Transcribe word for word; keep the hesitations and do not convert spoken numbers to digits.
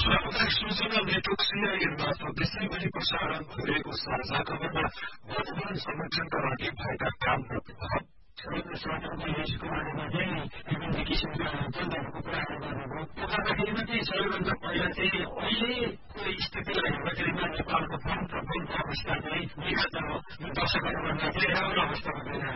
सामुदायिक सूचना network CIN मार्फत देशैभरि प्रसारण भइरहेको साझा खबरमा मतदान संरक्षणका लागि भएका काम र प्रभाव यसको बारेमा चाहिँ विभिन्न किसिमका जनताहरूको कुराहरू गर्नुभयो। त्यो गर्दाखेरि मात्रै सबैभन्दा पहिला चाहिँ अहिलेको स्थितिलाई हेर्दाखेरिमा नेपालको फन्ड र फन्डको अवस्था चाहिँ निकट दर्शकहरूभन्दा चाहिँ राम्रो अवस्थामा गइरहेको